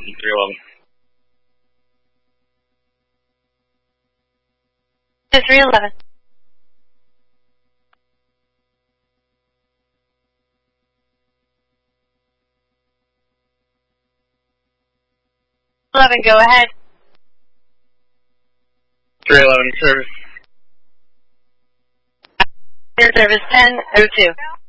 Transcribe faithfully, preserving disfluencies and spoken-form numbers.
three eleven. three eleven. eleven, go ahead. three eleven, service. Service ten oh two.